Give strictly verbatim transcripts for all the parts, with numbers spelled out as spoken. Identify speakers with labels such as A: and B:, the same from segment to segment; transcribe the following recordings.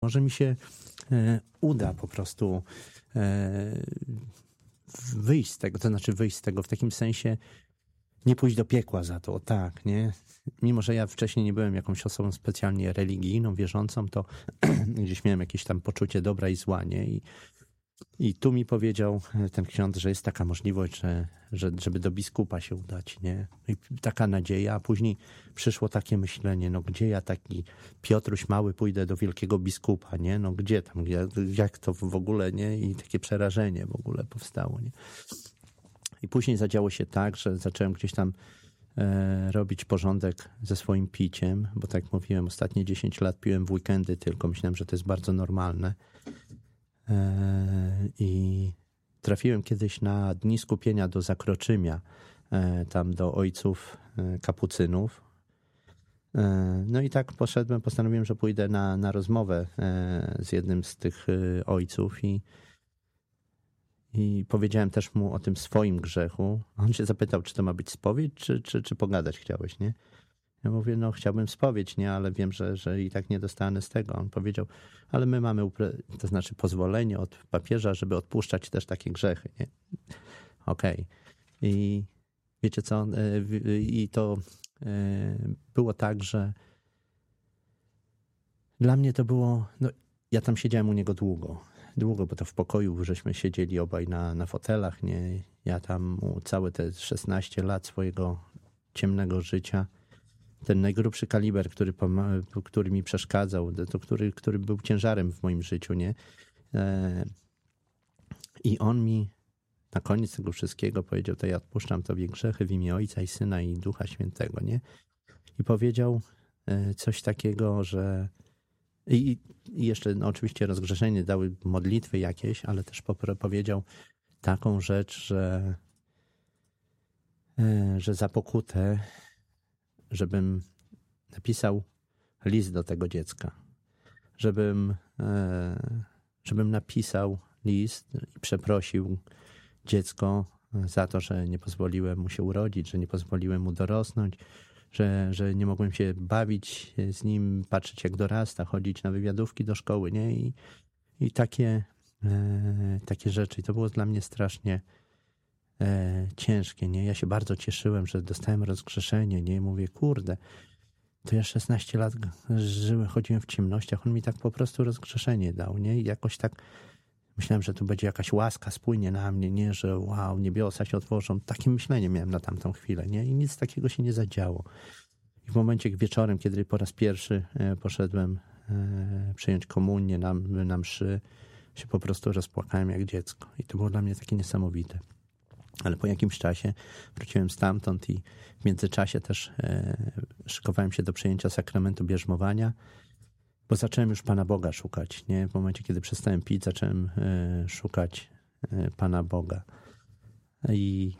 A: Może mi się e, uda po prostu e, wyjść z tego, to znaczy wyjść z tego w takim sensie, nie pójść do piekła za to, tak, nie? Mimo że ja wcześniej nie byłem jakąś osobą specjalnie religijną, wierzącą, to gdzieś miałem jakieś tam poczucie dobra i zła, nie? I, i tu mi powiedział ten ksiądz, że jest taka możliwość, że, że, żeby do biskupa się udać, nie? I taka nadzieja, a później przyszło takie myślenie, no gdzie ja taki Piotruś mały pójdę do wielkiego biskupa, nie? No gdzie tam, jak to w ogóle, nie? I takie przerażenie w ogóle powstało, nie? I później zadziało się tak, że zacząłem gdzieś tam e, robić porządek ze swoim piciem, bo tak jak mówiłem, ostatnie dziesięć lat piłem w weekendy tylko, myślałem, że to jest bardzo normalne. E, I trafiłem kiedyś na dni skupienia do Zakroczymia, e, tam do ojców e, kapucynów. E, no i tak poszedłem, postanowiłem, że pójdę na, na rozmowę e, z jednym z tych e, ojców i I powiedziałem też mu o tym swoim grzechu. On się zapytał, czy to ma być spowiedź, czy, czy, czy pogadać chciałeś, nie? Ja mówię, no chciałbym spowiedź, nie? Ale wiem, że, że i tak nie dostanę z tego. On powiedział, ale my mamy, upre- to znaczy pozwolenie od papieża, żeby odpuszczać też takie grzechy, nie? Okej. Okay. I wiecie co? I to było tak, że dla mnie to było, no ja tam siedziałem u niego długo. Długo, bo to w pokoju żeśmy siedzieli obaj na, na fotelach, nie? Ja tam całe te szesnaście lat swojego ciemnego życia, ten najgrubszy kaliber, który, który mi przeszkadzał, to który, który był ciężarem w moim życiu, nie? I on mi na koniec tego wszystkiego powiedział, to ja odpuszczam tobie grzechy w imię Ojca i Syna i Ducha Świętego, nie? I powiedział coś takiego, że I, I jeszcze no, oczywiście rozgrzeszenie dały modlitwy jakieś, ale też powiedział taką rzecz, że, że za pokutę, żebym napisał list do tego dziecka. Żebym, żebym napisał list i przeprosił dziecko za to, że nie pozwoliłem mu się urodzić, że nie pozwoliłem mu dorosnąć, Że, że nie mogłem się bawić z nim, patrzeć jak dorasta, chodzić na wywiadówki do szkoły, nie? I, i takie, e, takie rzeczy. I to było dla mnie strasznie e, ciężkie, nie? Ja się bardzo cieszyłem, że dostałem rozgrzeszenie, nie? I mówię, kurde, to ja szesnaście lat żyłem, chodziłem w ciemnościach, on mi tak po prostu rozgrzeszenie dał, nie? I jakoś tak myślałem, że tu będzie jakaś łaska spłynie na mnie, nie? Że wow, niebiosa się otworzą. Takie myślenie miałem na tamtą chwilę, nie? I nic takiego się nie zadziało. I w momencie wieczorem, kiedy po raz pierwszy poszedłem przyjąć komunię na, na mszy, się po prostu rozpłakałem jak dziecko. I to było dla mnie takie niesamowite. Ale po jakimś czasie wróciłem stamtąd i w międzyczasie też szykowałem się do przyjęcia sakramentu bierzmowania, bo zacząłem już Pana Boga szukać, nie? W momencie, kiedy przestałem pić, zacząłem y, szukać y, Pana Boga. I,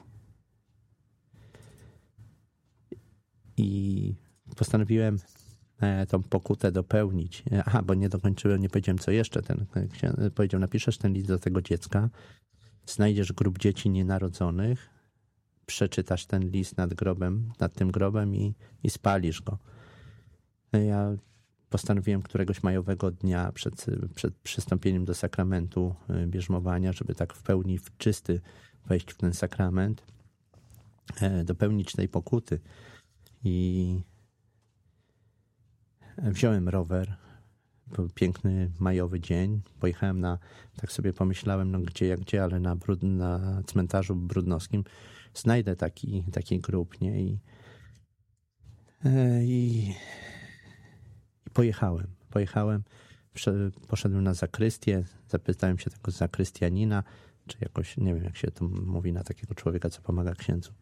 A: I postanowiłem y, tą pokutę dopełnić. Aha, bo nie dokończyłem, nie powiedziałem co jeszcze. Ten y, powiedział, napiszesz ten list do tego dziecka, znajdziesz grób dzieci nienarodzonych, przeczytasz ten list nad grobem, nad tym grobem i, i spalisz go. Ja postanowiłem któregoś majowego dnia przed, przed przystąpieniem do sakramentu bierzmowania, żeby tak w pełni w czysty wejść w ten sakrament, dopełnić tej pokuty. I wziąłem rower, był piękny majowy dzień, pojechałem na, tak sobie pomyślałem, no gdzie jak gdzie, ale na, brud, na cmentarzu brudnowskim znajdę taki, taki grób, nie? I, i Pojechałem, pojechałem, poszedłem na zakrystię, zapytałem się tego zakrystianina, czy jakoś, nie wiem jak się to mówi na takiego człowieka, co pomaga księdzu.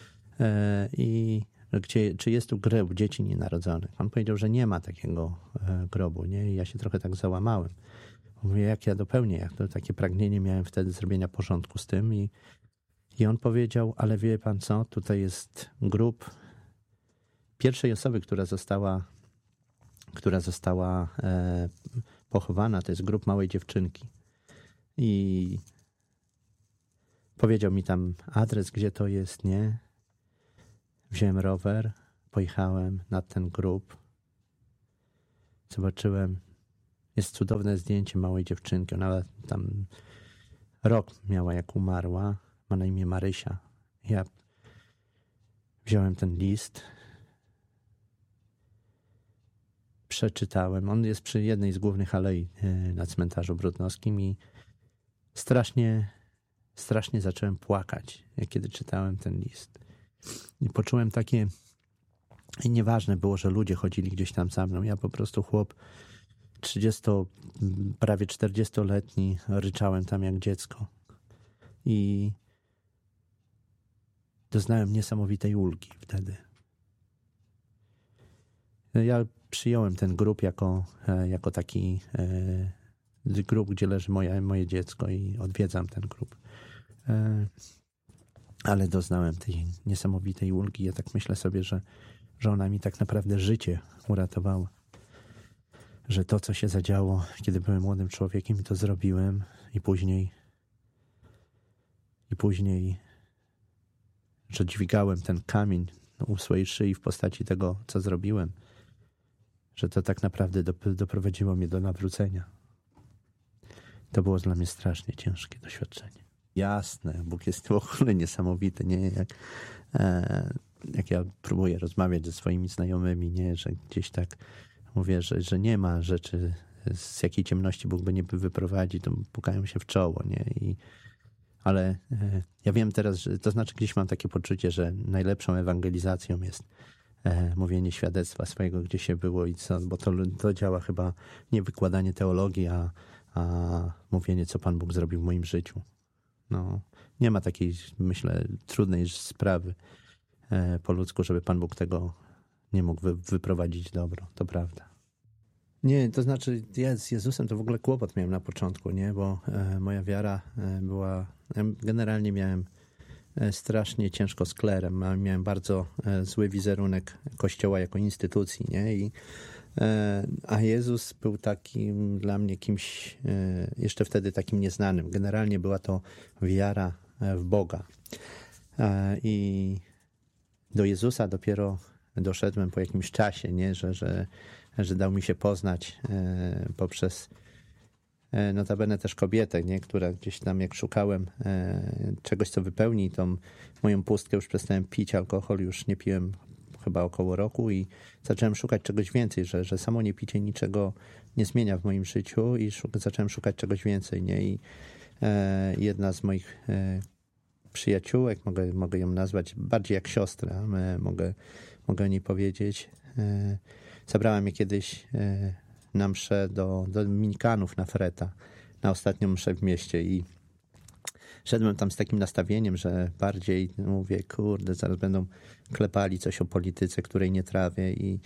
A: I gdzie, czy jest tu grób dzieci nienarodzonych? On powiedział, że nie ma takiego grobu, nie? I ja się trochę tak załamałem. Mówię, jak ja dopełnię, jak to takie pragnienie miałem wtedy zrobienia porządku z tym i, i on powiedział, ale wie pan co, tutaj jest grób pierwszej osoby, która została która została e, pochowana, to jest grób małej dziewczynki. I powiedział mi tam adres, gdzie to jest, nie? Wziąłem rower, pojechałem nad ten grób. Zobaczyłem Jest cudowne zdjęcie małej dziewczynki. Ona tam rok miała, jak umarła. Ma na imię Marysia. Ja wziąłem ten list, przeczytałem. On jest przy jednej z głównych alei na cmentarzu Brodnowskim i strasznie, strasznie zacząłem płakać, jak kiedy czytałem ten list. I poczułem takie... I nieważne było, że ludzie chodzili gdzieś tam za mną. Ja po prostu chłop trzydziesto, prawie czterdziestoletni, ryczałem tam jak dziecko. I doznałem niesamowitej ulgi wtedy. Ja przyjąłem ten grób jako, jako taki grób, gdzie leży moje, moje dziecko i odwiedzam ten grób. Ale doznałem tej niesamowitej ulgi. Ja tak myślę sobie, że, że ona mi tak naprawdę życie uratowała. Że to, co się zadziało, kiedy byłem młodym człowiekiem, i to zrobiłem i później i później że dźwigałem ten kamień u swojej szyi w postaci tego, co zrobiłem, że to tak naprawdę doprowadziło mnie do nawrócenia. To było dla mnie strasznie ciężkie doświadczenie. Jasne, Bóg jest w ogóle niesamowity, nie? Jak, e, jak ja próbuję rozmawiać ze swoimi znajomymi, nie? Że gdzieś tak mówię, że, że nie ma rzeczy, z jakiej ciemności Bóg by nie wyprowadził, to pukają się w czoło, nie? I ale e, ja wiem teraz, że to znaczy gdzieś mam takie poczucie, że najlepszą ewangelizacją jest e, mówienie świadectwa swojego, gdzie się było i co, bo to, to działa chyba nie wykładanie teologii, a, a mówienie, co Pan Bóg zrobił w moim życiu. No, nie ma takiej, myślę, trudnej sprawy e, po ludzku, żeby Pan Bóg tego nie mógł wy, wyprowadzić dobro, to prawda. Nie, to znaczy ja z Jezusem to w ogóle kłopot miałem na początku, nie, bo e, moja wiara e, była, ja generalnie miałem e, strasznie ciężko z klerem, miałem bardzo e, zły wizerunek Kościoła jako instytucji, nie, i e, a Jezus był takim dla mnie kimś e, jeszcze wtedy takim nieznanym. Generalnie była to wiara w Boga e, i do Jezusa dopiero doszedłem po jakimś czasie, nie, że, że że dał mi się poznać e, poprzez e, notabene też kobietę, nie? Która gdzieś tam jak szukałem e, czegoś, co wypełni tą moją pustkę, już przestałem pić alkohol, już nie piłem chyba około roku i zacząłem szukać czegoś więcej, że, że samo nie picie niczego nie zmienia w moim życiu i szuk- zacząłem szukać czegoś więcej, nie? I e, jedna z moich e, przyjaciółek, mogę, mogę ją nazwać bardziej jak siostrę, e, mogę, mogę o niej powiedzieć, e, zabrała mnie kiedyś na mszę do, do Dominikanów na Freta, na ostatnią mszę w mieście i szedłem tam z takim nastawieniem, że bardziej mówię, kurde, zaraz będą klepali coś o polityce, której nie trawię i,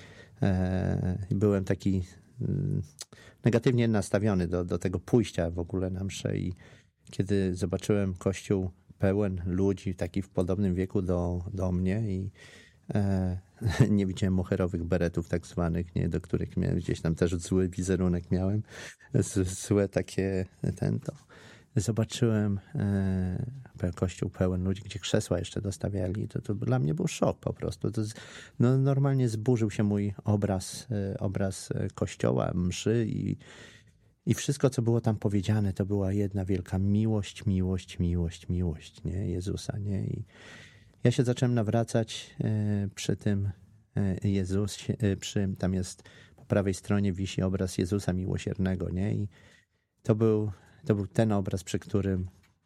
A: e, i byłem taki mm, negatywnie nastawiony do, do tego pójścia w ogóle na mszę i kiedy zobaczyłem kościół pełen ludzi, taki w podobnym wieku do, do mnie i e, nie widziałem moherowych beretów tak zwanych, nie, do których miałem gdzieś tam też zły wizerunek miałem, z, złe takie ten to. Zobaczyłem e, kościół pełen ludzi, gdzie krzesła jeszcze dostawiali, to, to dla mnie był szok po prostu. To, no, normalnie zburzył się mój obraz, e, obraz kościoła, mszy i, i wszystko, co było tam powiedziane, to była jedna wielka miłość, miłość, miłość, miłość, nie, Jezusa, nie, i ja się zacząłem nawracać e, przy tym e, Jezusie, e, przy, tam jest po prawej stronie wisi obraz Jezusa Miłosiernego, nie? I to był, to był ten obraz, przy którym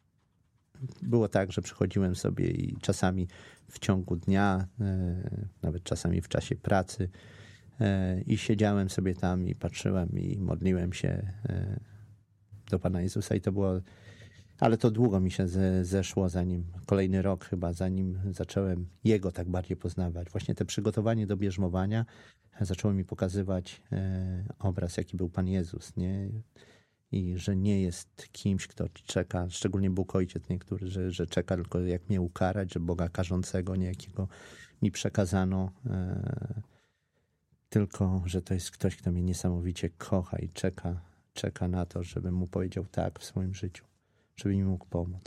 A: było tak, że przychodziłem sobie i czasami w ciągu dnia, e, nawet czasami w czasie pracy e, i siedziałem sobie tam i patrzyłem i modliłem się e, do Pana Jezusa i to było. Ale to długo mi się ze, zeszło, zanim, kolejny rok chyba, zanim zacząłem Jego tak bardziej poznawać. Właśnie te przygotowanie do bierzmowania zaczęło mi pokazywać e, obraz, jaki był Pan Jezus, nie? I że nie jest kimś, kto czeka, szczególnie Bóg Ojciec niektóry, że, że czeka tylko jak mnie ukarać, że Boga karzącego, nie jakiego mi przekazano, e, tylko, że to jest ktoś, kto mnie niesamowicie kocha i czeka, czeka na to, żebym mu powiedział tak w swoim życiu, żeby mi mógł pomóc.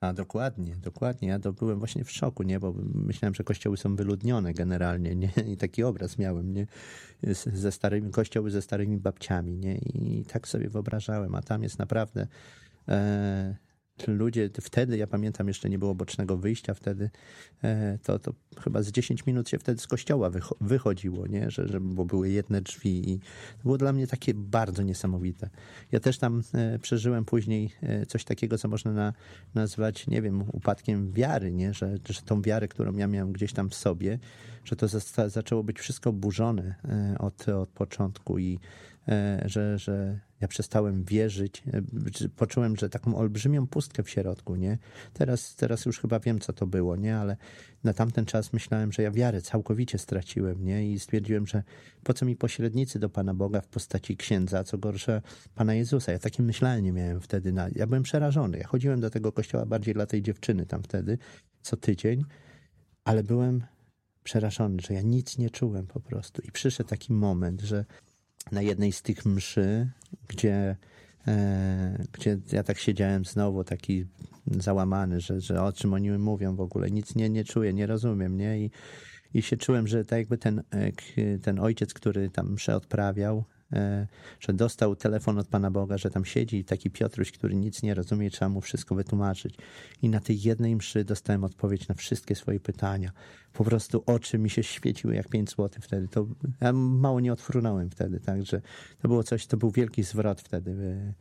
A: A dokładnie, dokładnie. Ja to byłem właśnie w szoku, nie? Bo myślałem, że kościoły są wyludnione generalnie, nie? I taki obraz miałem, nie? Ze starymi, kościoły ze starymi babciami, nie? I tak sobie wyobrażałem, a tam jest naprawdę e, ludzie, wtedy, ja pamiętam, jeszcze nie było bocznego wyjścia wtedy, e, to, to chyba z dziesięć minut się wtedy z kościoła wycho- wychodziło, nie? Że, że, bo były jedne drzwi i to było dla mnie takie bardzo niesamowite. Ja też tam e, przeżyłem później e, coś takiego, co można na, nazwać, nie wiem, upadkiem wiary, nie? Że, że tą wiarę, którą ja miałem gdzieś tam w sobie, że to za- zaczęło być wszystko burzone e, od, od początku i e, że, że ja przestałem wierzyć, e, poczułem, że taką olbrzymią pustkę w środku, nie? Teraz, teraz już chyba wiem, co to było, nie? Ale na tamten czas myślałem, że ja wiarę całkowicie straciłem, nie? I stwierdziłem, że po co mi pośrednicy do Pana Boga w postaci księdza, co gorsza Pana Jezusa. Ja takie myślenie miałem wtedy. Na... Ja byłem przerażony. Ja chodziłem do tego kościoła bardziej dla tej dziewczyny tam wtedy, co tydzień, ale byłem przerażony, że ja nic nie czułem po prostu. I przyszedł taki moment, że na jednej z tych mszy, gdzie, e, gdzie ja tak siedziałem znowu taki załamany, że, że o czym oni mówią w ogóle, nic nie, nie czuję, nie rozumiem, nie? I, i się czułem, że tak jakby ten, ten ojciec, który tam mszę odprawiał, e, że dostał telefon od Pana Boga, że tam siedzi taki Piotruś, który nic nie rozumie, trzeba mu wszystko wytłumaczyć. I na tej jednej mszy dostałem odpowiedź na wszystkie swoje pytania. Po prostu oczy mi się świeciły jak pięć złotych wtedy. To, ja mało nie odfrunąłem wtedy, także to było coś, to był wielki zwrot wtedy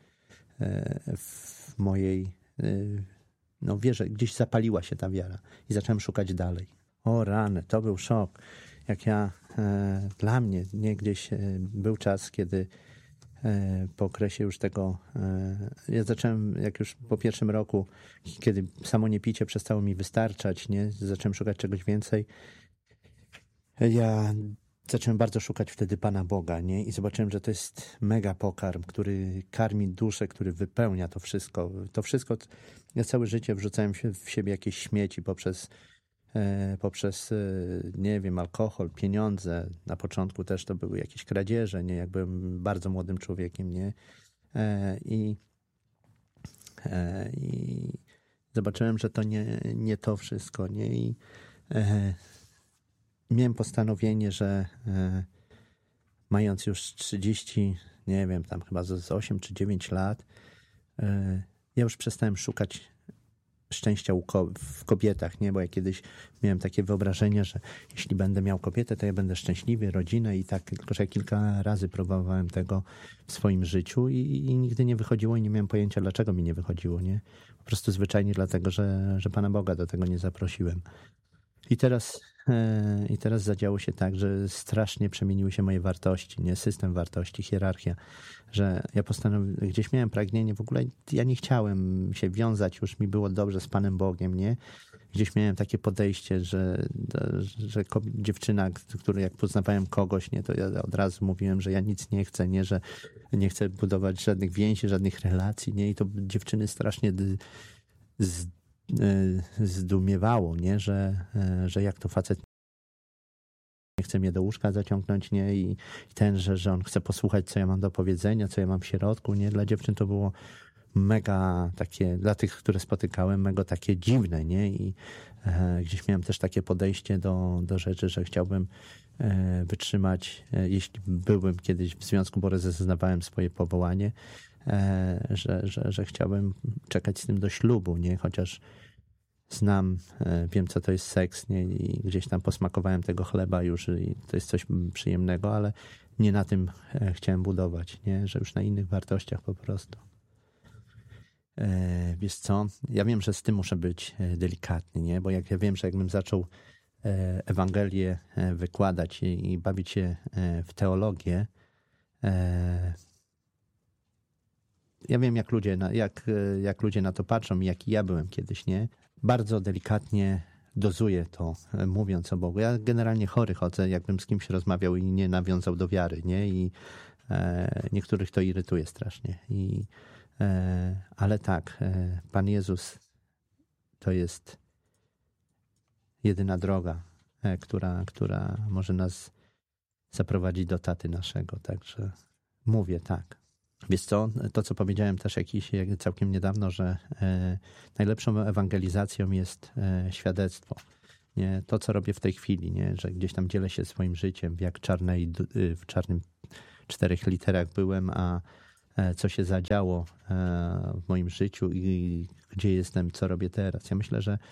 A: w, w mojej no wierze, gdzieś zapaliła się ta wiara i zacząłem szukać dalej. O rany, to był szok. Jak ja, e, dla mnie, nie gdzieś e, był czas, kiedy e, po okresie już tego, e, ja zacząłem, jak już po pierwszym roku, kiedy samo niepicie przestało mi wystarczać, nie, zacząłem szukać czegoś więcej. Ja zacząłem bardzo szukać wtedy Pana Boga, nie, i zobaczyłem, że to jest mega pokarm, który karmi duszę, który wypełnia to wszystko. To wszystko, ja całe życie wrzucałem się w siebie jakieś śmieci poprzez poprzez, nie wiem, alkohol, pieniądze. Na początku też to były jakieś kradzieże, nie? Jak byłem bardzo młodym człowiekiem, nie? I, i zobaczyłem, że to nie, nie to wszystko, nie? I miałem postanowienie, że mając już trzydzieści, nie wiem, tam chyba z osiem czy dziewięć lat, ja już przestałem szukać szczęścia w kobietach, nie? Bo ja kiedyś miałem takie wyobrażenie, że jeśli będę miał kobietę, to ja będę szczęśliwy, rodzinę i tak, tylko że ja kilka razy próbowałem tego w swoim życiu i, i nigdy nie wychodziło i nie miałem pojęcia, dlaczego mi nie wychodziło, nie? Po prostu zwyczajnie dlatego, że, że Pana Boga do tego nie zaprosiłem. I teraz, e, i teraz zadziało się tak, że strasznie przemieniły się moje wartości, nie? System wartości, hierarchia, że ja postanowiłem, gdzieś miałem pragnienie, w ogóle ja nie chciałem się wiązać, już mi było dobrze z Panem Bogiem, nie? Gdzieś miałem takie podejście, że, że dziewczyna, która jak poznawałem kogoś, nie, to ja od razu mówiłem, że ja nic nie chcę, nie, że nie chcę budować żadnych więzi, żadnych relacji, nie? I to dziewczyny strasznie z zdumiewało, nie? Że, że jak to facet nie chce mnie do łóżka zaciągnąć, nie? I ten, że, że on chce posłuchać, co ja mam do powiedzenia, co ja mam w środku, nie? Dla dziewczyn to było mega takie, dla tych, które spotykałem, mega takie dziwne, nie? I e, gdzieś miałem też takie podejście do, do rzeczy, że chciałbym e, wytrzymać, e, jeśli byłem kiedyś w związku, bo rozeznawałem swoje powołanie, e, że, że, że chciałbym czekać z tym do ślubu, nie? Chociaż znam, e, wiem, co to jest seks, nie? I gdzieś tam posmakowałem tego chleba już i to jest coś przyjemnego, ale nie na tym e, chciałem budować, nie? Że już na innych wartościach po prostu. E, wiesz co, ja wiem, że z tym muszę być delikatny, nie? Bo jak ja wiem, że jakbym zaczął e, Ewangelię e, wykładać i, i bawić się e, w teologię, e, ja wiem, jak ludzie, na, jak, jak ludzie na to patrzą i jaki ja byłem kiedyś, nie? Bardzo delikatnie dozuję to, e, mówiąc o Bogu. Ja generalnie chory chodzę, jakbym z kimś rozmawiał i nie nawiązał do wiary, nie? I e, niektórych to irytuje strasznie. I ale tak, Pan Jezus to jest jedyna droga, która, która może nas zaprowadzić do taty naszego. Także mówię tak. Wiesz co, to co powiedziałem też jakiś całkiem niedawno, że e, najlepszą ewangelizacją jest e, świadectwo. Nie? To, co robię w tej chwili, nie? Że gdzieś tam dzielę się swoim życiem, jak czarnej, w czarnym czterech literach byłem, a e, co się zadziało e, w moim życiu i gdzie jestem, co robię teraz. Ja myślę, że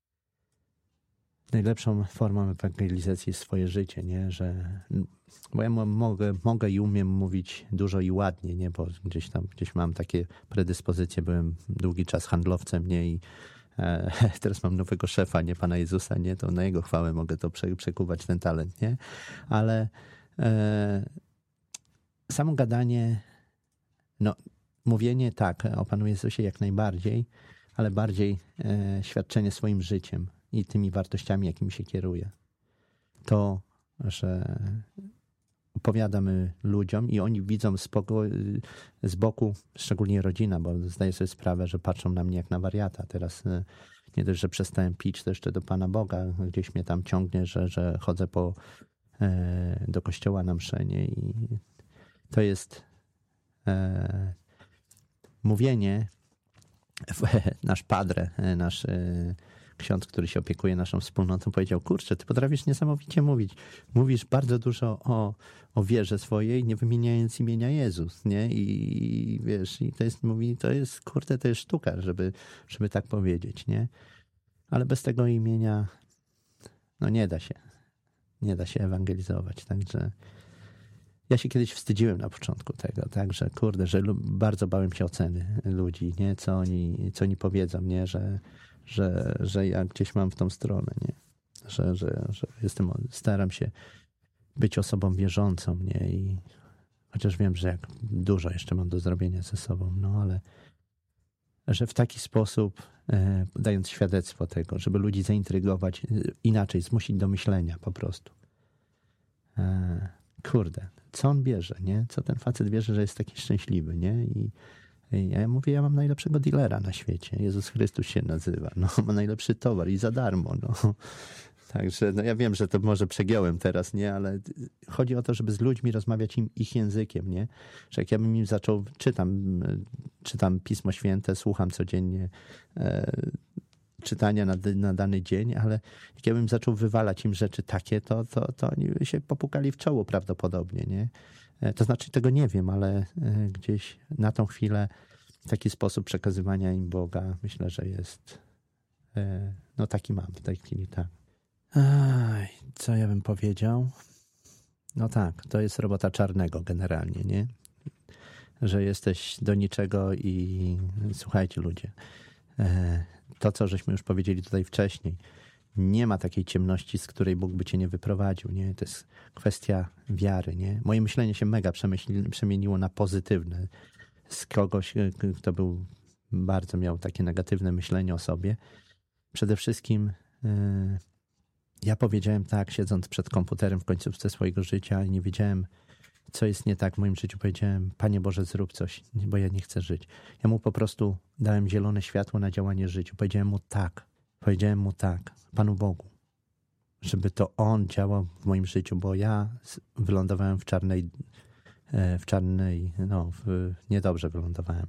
A: najlepszą formą ewangelizacji jest swoje życie, nie? Że, bo ja mogę, mogę i umiem mówić dużo i ładnie, nie? Bo gdzieś tam gdzieś mam takie predyspozycje, byłem długi czas handlowcem, nie? I e, teraz mam nowego szefa, nie? Pana Jezusa, nie? To na Jego chwałę mogę to prze, przekuwać, ten talent, nie? Ale e, samo gadanie, no mówienie tak, o Panu Jezusie jak najbardziej, ale bardziej e, świadczenie swoim życiem i tymi wartościami, jakimi się kieruje. To, że opowiadamy ludziom i oni widzą spoko, z boku, szczególnie rodzina, bo zdaję sobie sprawę, że patrzą na mnie jak na wariata. Teraz nie dość, że przestałem pić, to jeszcze do Pana Boga gdzieś mnie tam ciągnie, że, że chodzę po, do kościoła na mszę, nie? I to jest e, mówienie, nasz padre, nasz ksiądz, który się opiekuje naszą wspólnotą, powiedział: kurczę, ty potrafisz niesamowicie mówić. Mówisz bardzo dużo o, o wierze swojej, nie wymieniając imienia Jezus, nie? I wiesz, i to jest, mówi, to jest, kurde, to jest sztuka, żeby, żeby tak powiedzieć, nie? Ale bez tego imienia, no nie da się. Nie da się ewangelizować. Także ja się kiedyś wstydziłem na początku tego, także kurde, że bardzo bałem się oceny ludzi, nie? Co oni, co oni powiedzą, nie? Że Że, że ja gdzieś mam w tą stronę, nie? Że, że, że jestem, staram się być osobą wierzącą, nie? I chociaż wiem, że jak dużo jeszcze mam do zrobienia ze sobą, no ale że w taki sposób, e, dając świadectwo tego, żeby ludzi zaintrygować, inaczej, zmusić do myślenia po prostu. E, kurde, co on bierze, nie? Co ten facet bierze, że jest taki szczęśliwy, nie? I ja mówię, ja mam najlepszego dealera na świecie. Jezus Chrystus się nazywa. No, ma najlepszy towar i za darmo. No. Także no ja wiem, że to może przegiąłem teraz, nie? Ale chodzi o to, żeby z ludźmi rozmawiać im, ich językiem, nie? Że jak ja bym im zaczął, czytam, czytam Pismo Święte, słucham codziennie e, czytania na, na dany dzień, ale jak ja bym zaczął wywalać im rzeczy takie, to, to, to oni by się popukali w czoło prawdopodobnie, nie? To znaczy, tego nie wiem, ale gdzieś na tą chwilę taki sposób przekazywania im Boga, myślę, że jest, no taki mam w tej chwili, tak. Aj, co ja bym powiedział? No tak, to jest robota czarnego generalnie, nie? Że jesteś do niczego i słuchajcie ludzie, to co żeśmy już powiedzieli tutaj wcześniej, nie ma takiej ciemności, z której Bóg by cię nie wyprowadził, nie? To jest kwestia wiary, nie? Moje myślenie się mega przemieniło na pozytywne. Z kogoś, kto był, bardzo miał takie negatywne myślenie o sobie. Przede wszystkim yy, ja powiedziałem tak, siedząc przed komputerem w końcówce swojego życia i nie wiedziałem, co jest nie tak w moim życiu. Powiedziałem: Panie Boże, zrób coś, bo ja nie chcę żyć. Ja mu po prostu dałem zielone światło na działanie życiu. Powiedziałem mu tak. Powiedziałem mu tak, Panu Bogu, żeby to On działał w moim życiu, bo ja wylądowałem w czarnej, w czarnej, no, w, niedobrze wylądowałem.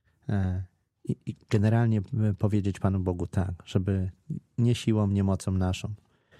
A: I, I generalnie powiedzieć Panu Bogu tak, żeby nie siłą, nie mocą naszą.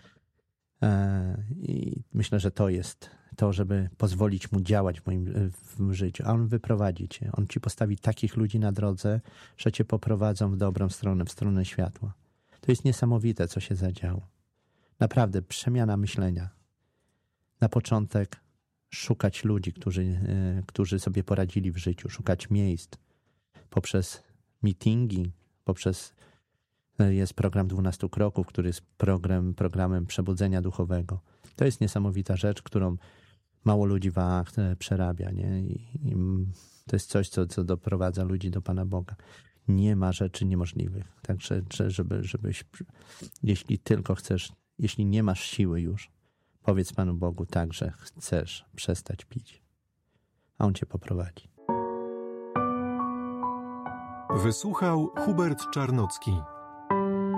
A: I myślę, że to jest to, żeby pozwolić Mu działać w moim w życiu. A On wyprowadzi cię. On ci postawi takich ludzi na drodze, że cię poprowadzą w dobrą stronę, w stronę światła. To jest niesamowite, co się zadziało. Naprawdę, przemiana myślenia. Na początek szukać ludzi, którzy, którzy sobie poradzili w życiu, szukać miejsc. Poprzez meetingi, poprzez jest program dwunastu kroków, który jest program, programem przebudzenia duchowego. To jest niesamowita rzecz, którą mało ludzi w A A przerabia, nie? I, i to jest coś, co, co doprowadza ludzi do Pana Boga. Nie ma rzeczy niemożliwych. Także, żeby, żebyś, jeśli tylko chcesz, jeśli nie masz siły już, powiedz Panu Bogu tak, że chcesz przestać pić, a On cię poprowadzi.
B: Wysłuchał Hubert Czarnocki.